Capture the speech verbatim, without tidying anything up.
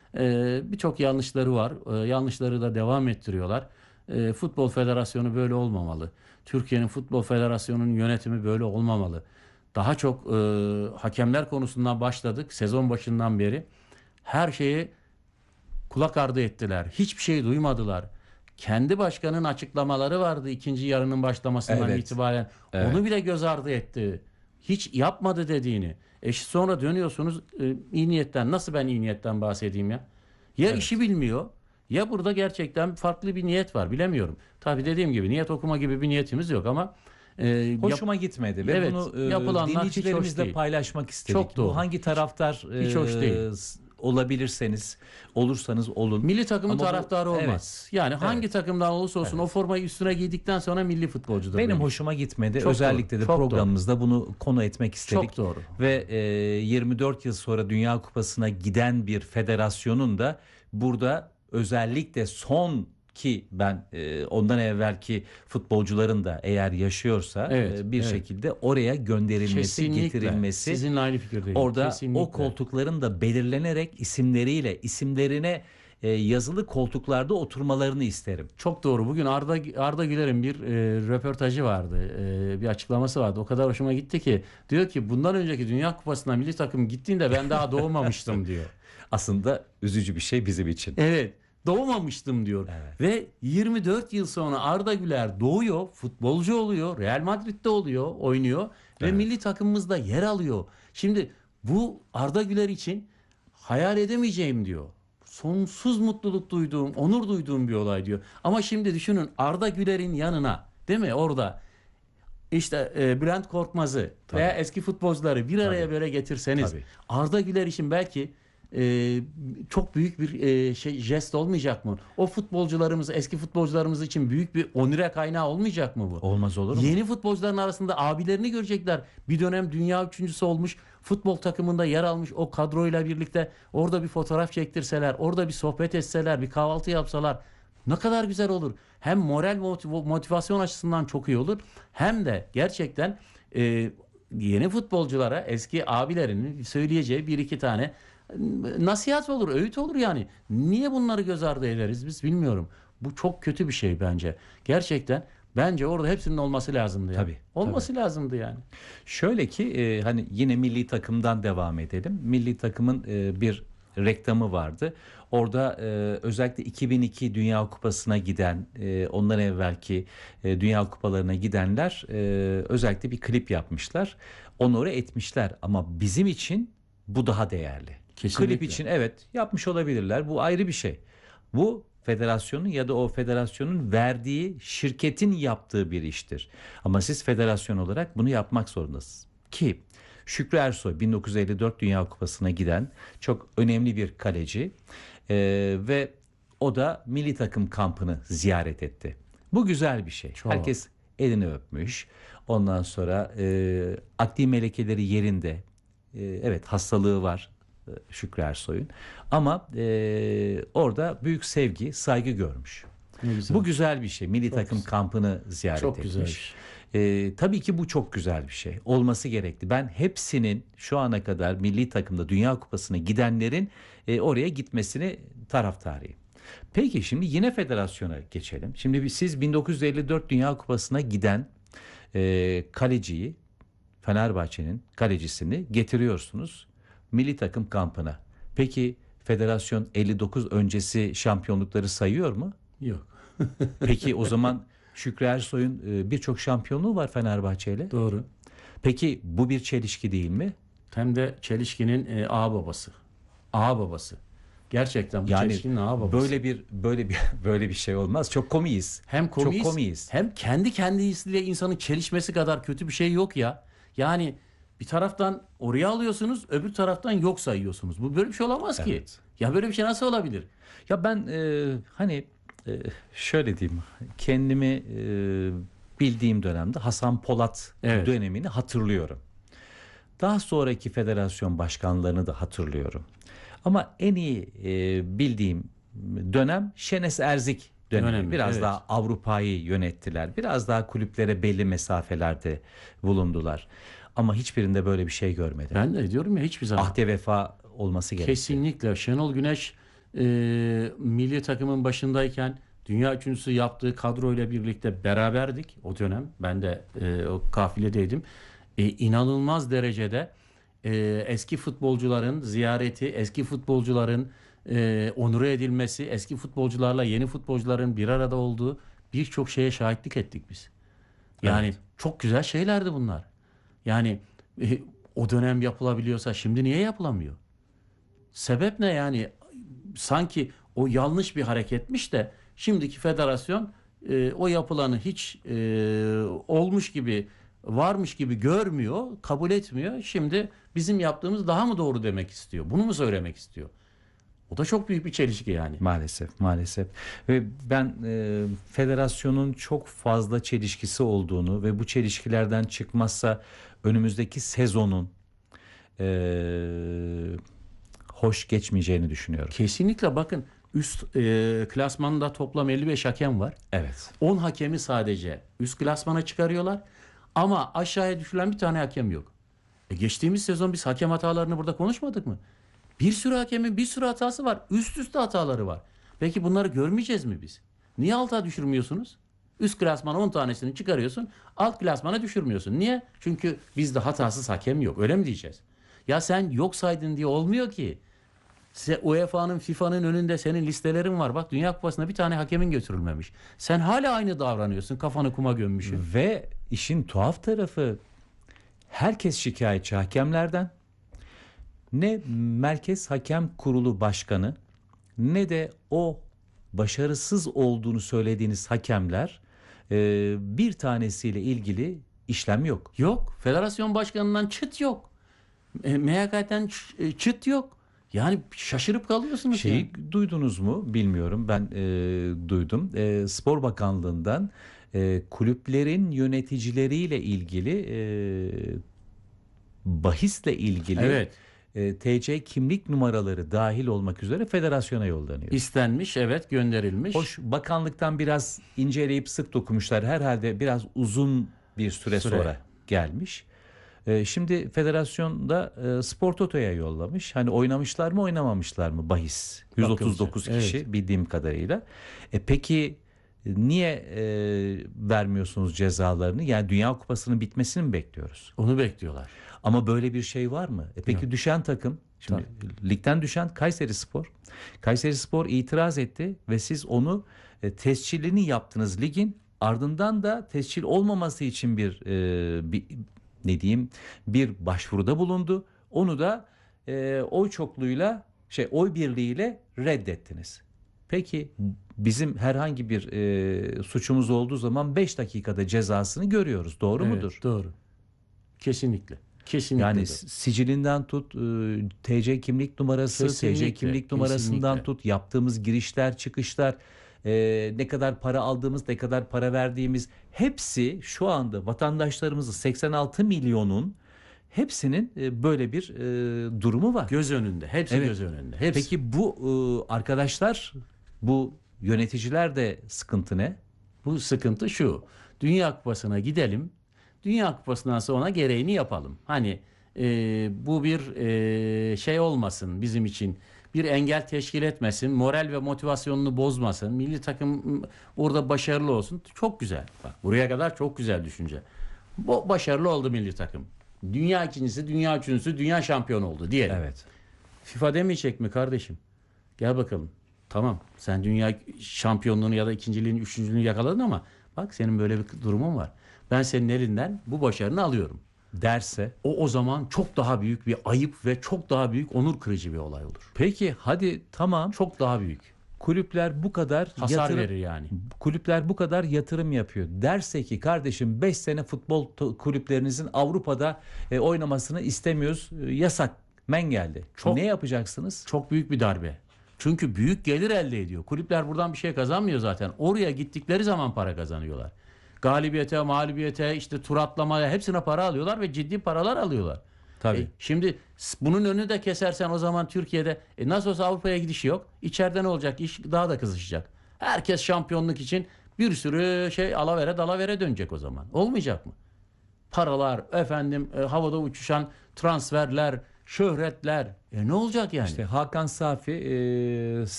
E, birçok yanlışları var. E, yanlışları da devam ettiriyorlar. E, Futbol Federasyonu böyle olmamalı. Türkiye'nin Futbol Federasyonu'nun yönetimi böyle olmamalı. Daha çok e, hakemler konusundan başladık sezon başından beri. Her şeyi kulak ardı ettiler. Hiçbir şey duymadılar. Kendi başkanın açıklamaları vardı ikinci yarının başlamasından Evet. itibaren. Evet. Onu bile göz ardı etti. Hiç yapmadı dediğini. E sonra dönüyorsunuz e, iyi niyetten. Nasıl ben iyi niyetten bahsedeyim ya? Ya Evet. işi bilmiyor ya burada gerçekten farklı bir niyet var. Bilemiyorum. Tabii dediğim gibi niyet okuma gibi bir niyetimiz yok ama e, yap- Hoşuma gitmedi ve Evet, bunu e, yapılanlar hiç hoş dinleyicilerimizle değil. paylaşmak istedik. Çok doğru. Bu hangi taraftar hiç hoş e, değil. s- olabilirseniz, olursanız olun. Milli takımın Ama bu- taraftarı olmaz. Evet. Yani hangi Evet. takımdan olursa olsun Evet. o formayı üstüne giydikten sonra milli futbolcudur. Benim demiş. hoşuma gitmedi. Çok Özellikle doğru, de çok programımızda bunu konu etmek istedik. Çok doğru. Ve e, yirmi dört yıl sonra Dünya Kupası'na giden bir federasyonun da burada özellikle son ki ben e, ondan evvelki futbolcuların da eğer yaşıyorsa Evet, e, bir evet. şekilde oraya gönderilmesi, Kesinlikle. getirilmesi. Sizinle aynı fikirdeyim. Orada Kesinlikle. o koltukların da belirlenerek isimleriyle isimlerine e, yazılı koltuklarda oturmalarını isterim. Çok doğru. Bugün Arda Arda Güler'in bir e, röportajı vardı. E, bir açıklaması vardı. O kadar hoşuma gitti ki diyor ki bundan önceki Dünya Kupası'na milli takım gittiğinde ben daha doğmamıştım diyor. Aslında üzücü bir şey bizim için. Evet. Doğmamıştım diyor. Evet. Ve yirmi dört yıl sonra Arda Güler doğuyor, futbolcu oluyor, Real Madrid'de oluyor, oynuyor ve Evet. milli takımımızda yer alıyor. Şimdi bu Arda Güler için hayal edemeyeceğim diyor. Sonsuz mutluluk duyduğum, onur duyduğum bir olay diyor. Ama şimdi düşünün Arda Güler'in yanına, değil mi? Orada işte e, Bülent Korkmaz'ı Tabii. veya eski futbolcuları bir araya Tabii. böyle getirseniz Tabii. Arda Güler için belki e, çok büyük bir e, şey jest olmayacak mı? O futbolcularımız, eski futbolcularımız için büyük bir onure kaynağı olmayacak mı bu? Olmaz olur mu? Yeni futbolcuların arasında abilerini görecekler. Bir dönem dünya üçüncüsü olmuş, futbol takımında yer almış o kadroyla birlikte orada bir fotoğraf çektirseler, orada bir sohbet etseler, bir kahvaltı yapsalar ne kadar güzel olur. Hem moral motiv- motivasyon açısından çok iyi olur. Hem de gerçekten e, yeni futbolculara eski abilerinin söyleyeceği bir iki tane e, nasihat olur, öğüt olur yani. Niye bunları göz ardı ederiz biz bilmiyorum. Bu çok kötü bir şey bence. Gerçekten bence orada hepsinin olması lazımdı yani. Tabii, Olması lazımdı yani. Şöyle ki e, hani yine milli takımdan devam edelim. Milli takımın e, bir reklamı vardı. Orada e, özellikle iki bin iki Dünya Kupası'na giden, e, ondan evvelki e, Dünya Kupalarına gidenler e, özellikle bir klip yapmışlar. Onore etmişler ama bizim için bu daha değerli. Kesinlikle. Klip için evet yapmış olabilirler. Bu ayrı bir şey. Bu federasyonun ya da o federasyonun verdiği şirketin yaptığı bir iştir. Ama siz federasyon olarak bunu yapmak zorundasınız. Ki Şükrü Ersoy bin dokuz yüz elli dört Dünya Kupası'na giden çok önemli bir kaleci Ee, ve o da milli takım kampını ziyaret etti. Bu güzel bir şey. Çok. Herkes elini öpmüş. Ondan sonra e, akli melekeleri yerinde. E, evet hastalığı var e, Şükrü Ersoy'un. Ama e, orada büyük sevgi, saygı görmüş. Ne güzel. Bu güzel bir şey. Milli Çok takım güzel. kampını ziyaret Çok etmiş. güzel bir şey. Ee, tabii ki bu çok güzel bir şey. Olması gerekli. Ben hepsinin şu ana kadar milli takımda Dünya Kupası'na gidenlerin e, oraya gitmesini taraftarıyım. Peki şimdi yine federasyona geçelim. Şimdi bir- siz bin dokuz yüz elli dört Dünya Kupası'na giden e, kaleciyi, Fenerbahçe'nin kalecisini getiriyorsunuz milli takım kampına. Peki federasyon elli dokuz öncesi şampiyonlukları sayıyor mu? Yok. Peki o zaman Şükrü Ersoy'un e, birçok şampiyonluğu var Fenerbahçe'yle. Doğru. Peki bu bir çelişki değil mi? Hem de Çelişki'nin e, ağa babası. Ağa babası. Gerçekten bu Yani Çelişki'nin ağa babası. böyle bir böyle bir böyle bir şey olmaz. Çok komiyiz. Hem komiyiz, Çok komiyiz. hem kendi kendisiyle insanın çelişmesi kadar kötü bir şey yok ya. Yani bir taraftan oraya alıyorsunuz, öbür taraftan yok sayıyorsunuz. Bu böyle bir şey olamaz ki. Evet. Ya böyle bir şey nasıl olabilir? Ya ben e, hani e, şöyle diyeyim. Kendimi e, bildiğim dönemde Hasan Polat Evet. dönemini hatırlıyorum. Daha sonraki federasyon başkanlarını da hatırlıyorum. Ama en iyi e, bildiğim dönem Şenes Erzik dönemi. Dönemi, Biraz evet. daha Avrupa'yı yönettiler. Biraz daha kulüplere belli mesafelerde bulundular. Ama hiçbirinde böyle bir şey görmedim. Ben de diyorum ya hiçbir zaman. Ahde vefa olması gerekiyor. Kesinlikle Şenol Güneş e, milli takımın başındayken dünya üçüncüsü yaptığı kadroyla birlikte beraberdik o dönem. Ben de e, o kafiledeydim. E, inanılmaz derecede e, eski futbolcuların ziyareti, eski futbolcuların e, onure edilmesi, eski futbolcularla yeni futbolcuların bir arada olduğu birçok şeye şahitlik ettik biz. Yani Evet. çok güzel şeylerdi bunlar. Yani e, o dönem yapılabiliyorsa şimdi niye yapılamıyor? Sebep ne yani? Sanki o yanlış bir hareketmiş de şimdiki federasyon e, o yapılanı hiç e, olmuş gibi, varmış gibi görmüyor, kabul etmiyor. Şimdi bizim yaptığımız daha mı doğru demek istiyor? Bunu mu söylemek istiyor? O da çok büyük bir çelişki yani. Maalesef, maalesef. Ve ben e, federasyonun çok fazla çelişkisi olduğunu ve bu çelişkilerden çıkmazsa önümüzdeki sezonun e, hoş geçmeyeceğini düşünüyorum. Kesinlikle bakın üst e, klasmanda toplam elli beş hakem var. Evet. on hakemi sadece üst klasmana çıkarıyorlar. Ama aşağıya düşülen bir tane hakem yok. E geçtiğimiz sezon biz hakem hatalarını burada konuşmadık mı? Bir sürü hakemin bir sürü hatası var. Üst üste hataları var. Peki bunları görmeyeceğiz mi biz? Niye alta düşürmüyorsunuz? Üst klasmana on tanesini çıkarıyorsun. Alt klasmana düşürmüyorsun. Niye? Çünkü bizde hatasız hakem yok. Öyle mi diyeceğiz? Ya sen yok saydın diye olmuyor ki. U E F A'nın, FIFA'nın önünde senin listelerin var. Bak Dünya Kupası'na bir tane hakemin götürülmemiş. Sen hala aynı davranıyorsun. Kafanı kuma gömmüşsün. Ve işin tuhaf tarafı herkes şikayetçi hakemlerden. Ne Merkez Hakem Kurulu Başkanı ne de o başarısız olduğunu söylediğiniz hakemler e, bir tanesiyle ilgili işlem yok. Yok. Federasyon başkanından çıt yok. E, M H K'den ç- e, çıt yok. Yani şaşırıp kalıyorsunuz. Şeyi yani. duydunuz mu bilmiyorum, ben e, duydum. E, Spor Bakanlığı'ndan e, kulüplerin yöneticileriyle ilgili e, bahisle ilgili Evet. e, T C kimlik numaraları dahil olmak üzere federasyona yollanıyor. İstenmiş, evet, gönderilmiş. Hoş, bakanlıktan biraz inceleyip sık dokumuşlar. Herhalde biraz uzun bir süre, Süre. sonra gelmiş. Ee, şimdi federasyon da e, Spor Toto'ya yollamış. Hani oynamışlar mı oynamamışlar mı bahis. yüz otuz dokuz Bakılacak, kişi evet. bildiğim kadarıyla. E peki niye e, vermiyorsunuz cezalarını? Yani Dünya Kupası'nın bitmesini mi bekliyoruz? Onu bekliyorlar. Ama böyle bir şey var mı? E peki Yok. düşen takım, şimdi ligden düşen Kayserispor. Kayserispor itiraz etti ve siz onu e, tescilini yaptınız ligin. Ardından da tescil olmaması için bir, e, bir ne diyeyim bir başvuruda bulundu. Onu da e, oy çokluğuyla şey oy birliğiyle reddettiniz. Peki bizim herhangi bir e, suçumuz olduğu zaman beş dakikada cezasını görüyoruz. Doğru Evet, mudur? doğru. Kesinlikle. Kesinlikle. Yani doğru. sicilinden tut, e, T C kimlik numarası, T C Kesinlikle, kimlik numarasından kesinlikle. tut, yaptığımız girişler, çıkışlar, e, ne kadar para aldığımız, ne kadar para verdiğimiz, hepsi şu anda vatandaşlarımızın seksen altı milyonun hepsinin e, böyle bir e, durumu var. Göz önünde. Hepsi Evet. göz önünde. Hepsi. Peki bu e, arkadaşlar, bu yöneticiler de sıkıntı ne? Bu sıkıntı şu. Dünya Kupası'na gidelim. Dünya Kupası'ndan sonra gereğini yapalım. Hani e, bu bir e, şey olmasın bizim için. Bir engel teşkil etmesin. Moral ve motivasyonunu bozmasın. Milli takım orada başarılı olsun. Çok güzel. Bak buraya kadar çok güzel düşünce. Bu başarılı oldu milli takım. Dünya ikincisi, dünya üçüncüsü, dünya şampiyonu oldu diyelim. Evet. FIFA demeyecek mi kardeşim? Gel bakalım. Tamam sen dünya şampiyonluğunu ya da ikinciliğini, üçüncülüğünü yakaladın ama bak senin böyle bir durumun var. Ben senin elinden bu başarını alıyorum. Derse. O o zaman çok daha büyük bir ayıp ve çok daha büyük onur kırıcı bir olay olur. Peki hadi tamam. Çok daha büyük. Kulüpler bu kadar Hasar yatırım, verir yani. kulüpler bu kadar yatırım yapıyor. Derse ki kardeşim beş sene futbol to- kulüplerinizin Avrupa'da e, oynamasını istemiyoruz. E, yasak. Men geldi. Çok- Ne yapacaksınız? Çok büyük bir darbe. Çünkü büyük gelir elde ediyor. Kulüpler buradan bir şey kazanmıyor zaten. Oraya gittikleri zaman para kazanıyorlar. Galibiyete, mağlubiyete, işte tur atlamaya hepsine para alıyorlar ve ciddi paralar alıyorlar. Tabii. E, şimdi s- bunun önünü de kesersen o zaman Türkiye'de e, nasıl olsa Avrupa'ya gidiş yok. İçeride ne olacak? İş daha da kızışacak. Herkes şampiyonluk için bir sürü şey alavere dalavere dönecek o zaman. Olmayacak mı? Paralar, efendim e, havada uçuşan transferler, şöhretler. E ne olacak yani? İşte Hakan Safi e,